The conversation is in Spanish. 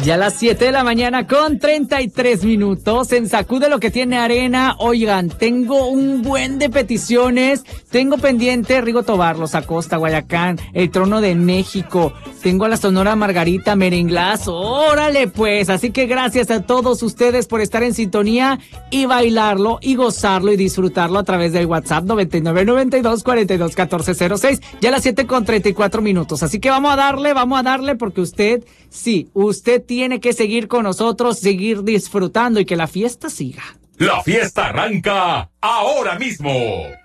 Ya a las 7 de la mañana con 33 minutos en Sacude lo que tiene arena. Oigan, tengo un buen de peticiones. Tengo pendiente Rigo Tobar, Los Acosta, Guayacán, El Trono de México. Tengo a la Sonora Margarita, Merenglás. Órale pues, así que gracias a todos ustedes por estar en sintonía y bailarlo y gozarlo y disfrutarlo a través del WhatsApp 9992421406. Ya a las 7 con 34 minutos. Así que vamos a darle porque usted tiene que seguir con nosotros, seguir disfrutando y que la fiesta siga. La fiesta arranca ahora mismo.